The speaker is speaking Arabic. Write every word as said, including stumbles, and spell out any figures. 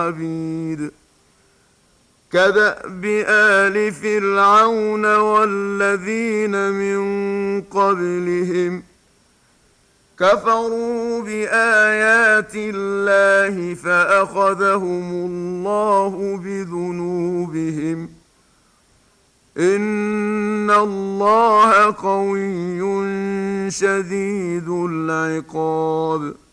عبيد كدأب آل فرعون والذين من قبلهم كفروا بآيات الله فأخذهم الله بذنوبهم إن الله قوي شديد العقاب.